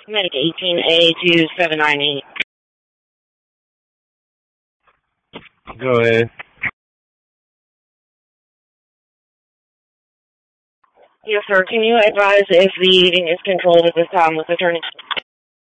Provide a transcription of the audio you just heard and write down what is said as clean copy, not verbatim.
Medic 18A2798. Go ahead. Yes, sir. Can you advise if the meeting is controlled at this time with attorney?